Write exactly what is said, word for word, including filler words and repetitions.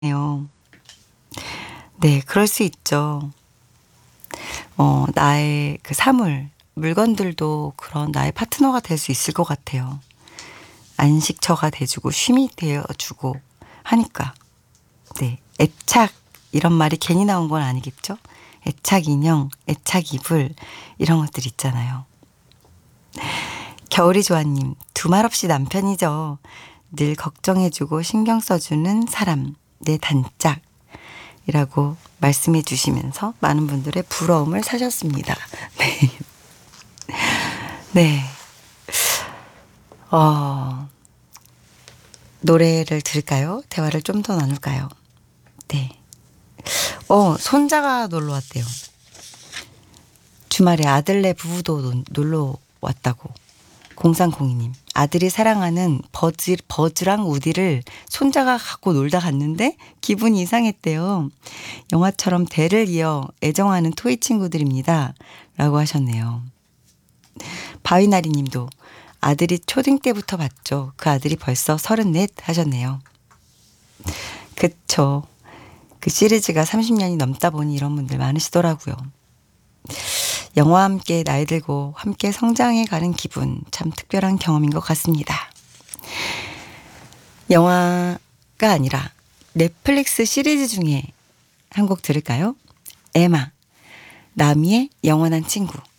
네요. 네, 그럴 수 있죠. 어 나의 그 사물, 물건들도 그런 나의 파트너가 될 수 있을 것 같아요. 안식처가 돼 주고 쉼이 되어 주고 하니까. 네. 애착 이런 말이 괜히 나온 건 아니겠죠? 애착 인형, 애착 이불 이런 것들 있잖아요. 겨울이 좋아님, 두말 없이 남편이죠. 늘 걱정해 주고 신경 써 주는 사람, 내 단짝이라고 말씀해 주시면서 많은 분들의 부러움을 사셨습니다. 네. 네. 어 노래를 들을까요? 대화를 좀 더 나눌까요? 네. 어 손자가 놀러 왔대요. 주말에 아들네 부부도 논 놀러 왔다고. 공삼공이 님. 아들이 사랑하는 버즈 버즈랑 우디를 손자가 갖고 놀다 갔는데 기분이 이상했대요. 영화처럼 대를 이어 애정하는 토이 친구들입니다. 라고 하셨네요. 바위나리 님도 아들이 초딩 때부터 봤죠. 그 아들이 벌써 서른넷 하셨네요. 그쵸. 그 시리즈가 삼십 년이 넘다 보니 이런 분들 많으시더라고요. 영화와 함께 나이 들고 함께 성장해 가는 기분, 참 특별한 경험인 것 같습니다. 영화가 아니라 넷플릭스 시리즈 중에 한 곡 들을까요? 에마, 나미의 영원한 친구.